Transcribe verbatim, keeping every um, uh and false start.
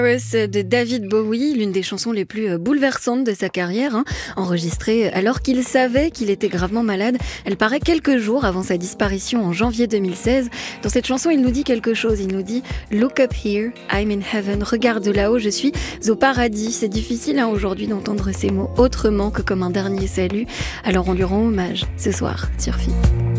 De David Bowie, l'une des chansons les plus bouleversantes de sa carrière, hein, enregistrée alors qu'il savait qu'il était gravement malade. Elle paraît quelques jours avant sa disparition en janvier deux mille seize. Dans cette chanson, il nous dit quelque chose. Il nous dit « Look up here, I'm in heaven ». Regarde là-haut, je suis au paradis. C'est difficile hein, aujourd'hui d'entendre ces mots autrement que comme un dernier salut. Alors on lui rend hommage ce soir sur F I.